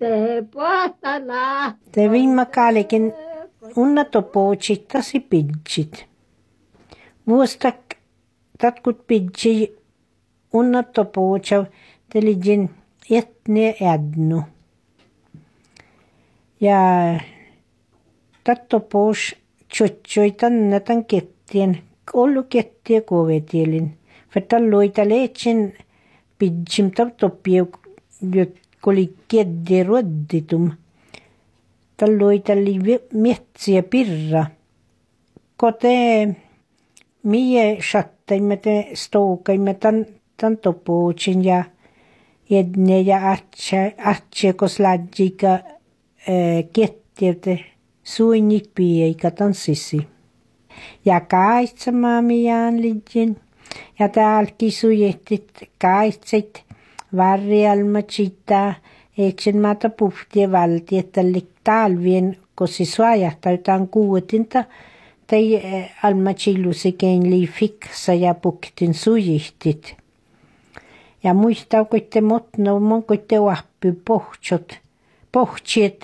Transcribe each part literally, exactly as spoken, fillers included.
Te viime kaalikin unna topootsit tasi pidjit. Vuosta tatkut pidji unna topootsav teligin etne ädnu. Ja tattopoos tjotsoi tänne tän kettien, ollu kettiä kovetielin. För loita leetsin pidjim tattoppiu, koli kedde rodditum. Talloita li mietsiä pirra. Kote mie shattaimme te stoukaimme tan, tan topootsin ja edne ja atse, atse kos ladjika kettiä suinnit pieikä tanssisi. Ja kaitsamaamiaan lidjin. Ja täälläkin sujehtit kaitsit varrialmat sitä, eiksen maata puhtia valti, että talvien, kun se suojahtaa jotain kuutinta, tai alma chillusikein li fiksa ja puhtin sujehtit. Ja muistaa, kun te motno, monko te vahpi pohtsot, pohtsjet,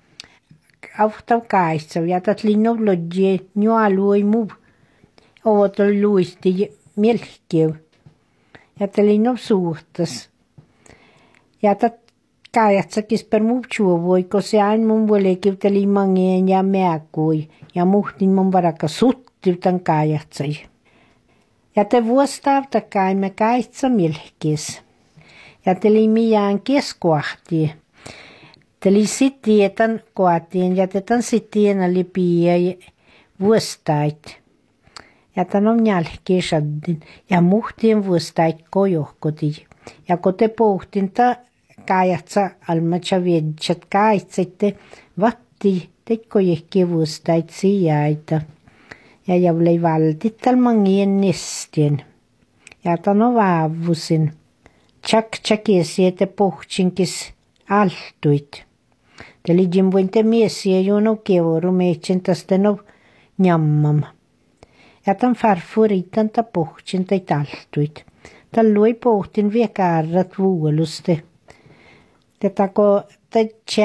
auhtau kaitsa, ja tat linnu lodje, nualuoi muu, ovat oli luisti, melkein. Ja tuli no suhtas. Ja tätä kajatsakis per muu chuovoi, kun se aina mun vuolekin tuli mangeen ja määkui. Ja muhtin mun varaka sutti tämän kajatsai. Ja te vuostavta kaimme kaitsa melkeis. Ja tuli miään keskoahti. Tuli sitietan koatien ja tetan sitien oli piiä vuostait. Ja tämän on jälkeen saddin. Ja muhtien vuostait kojohkoti. Ja kun te pohtin ta kajatsa almatsa viedjät kaitsette vatti teikko jehkeen vuostait sijaita. Ja javlei valtit tal mangien nestien. Ja tämän on vaavusin. Tjak tjakiesi, että pohtsinkis altuit. Te lidjin voin te miesiä juonu kevoru meitsin tästä no njammam. Ja tämän farfuritan ta pohtsin tai taltuit. Tämän luoi pohtin vie kaarrat vuoluste. Tätä kun tai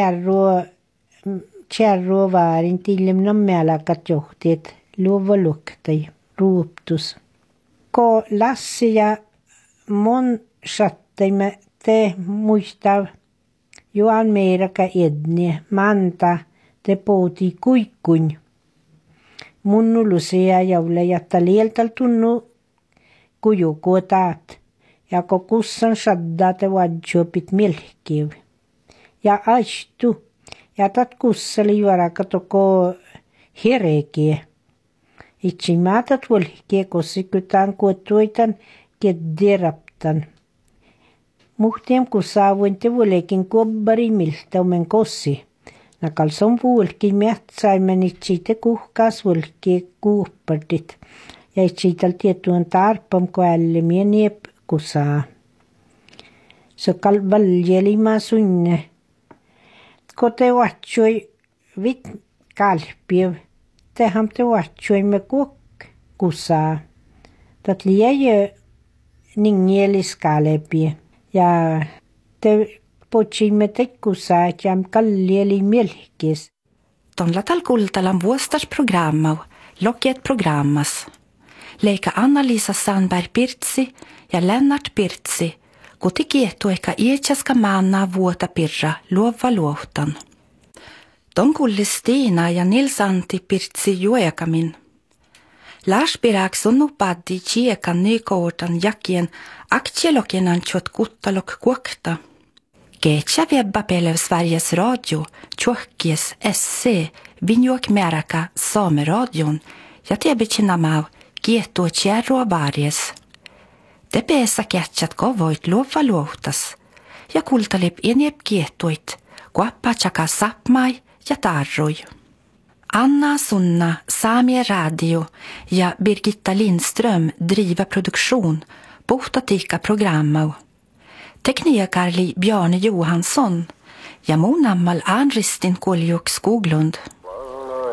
tjärruo vaarin tillimna mielakat johtiet luova luktai ruuptus. Ko Lassi ja mon sattaimme te muistav Joan Meiraka edne manta te pouti kuikkuin. Munnu lusia jaule jatta lieltal tunnu kujukua taat. Ja ko kussan shadda te wadjopit melkev. Ja aistu. Ja tat kussali juoraka toko herekie. Itsi maatat volkee kossikutaan kuotuitan kedderaptan. Muhtiem kusaavuin te volekin kobbari miltä omen kossi. Nakalson vuolki mehtsaimen itsite kuhkaas volkee kuuppardit. Ja itsital tietuun tarpam ko ällimien niep kusaa. Så kal valjelimaa sunne. Ko te vahtsoi vit kalpiev. Teham te vahtsoimme kuok kusaa. Tat liejö ningielis kalepie. Ja te potsimme tekkusaa, että kallieli melkis. Tonla tal kultalan vuostas programmau, lokiet programmas. Leika Anna-Liisa Sandberg-Pirtsi ja Lennart Pirtsi, kuti kietu eka ietsäska maannaa vuota pirra luova luohtan. Ton kulli Stina ja Nils-Antti Pirtsi juekamin. Lars Birak sunnu paddi tjiekan nykoortan jakien aktielokenan tjot kuttalok kuokta. Keetsä webba pelev Sveriges Radio, tjohkies S C, vinjuok märaka Sameradion ja tebetsinamau kiettua tjärroa varjes. Te peessä kätsät kovoit luova luohtas ja kultalip eniep kiettuit, kuappa tjaka sapmai ja tarroi. Anna Sunna, Samie Radio ja Birgitta Lindström driva produktion, pohtatika programmau. Teknikerli Bjarne Johansson ja munammal Anristin Koljuk Skoglund.